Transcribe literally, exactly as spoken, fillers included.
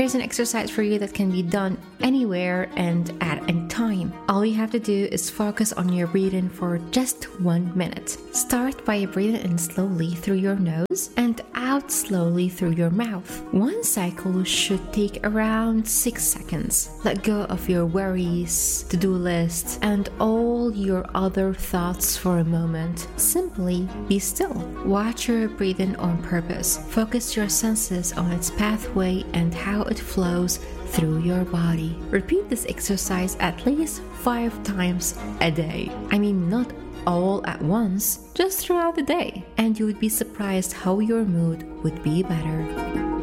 Here's an exercise for you that can be done anywhere and at any time. All you have to do is focus on your breathing for just one minute. Start by breathing in slowly through your nose and out slowly through your mouth. One cycle should take around six seconds. Let go of your worries, to-do lists, and all your other thoughts for a moment. Simply be still. Watch your breathing on purpose. Focus your senses on its pathway and how it flows through your body. Repeat this exercise at least five times a day. I mean, not all at once, just throughout the day. And you would be surprised how your mood would be better.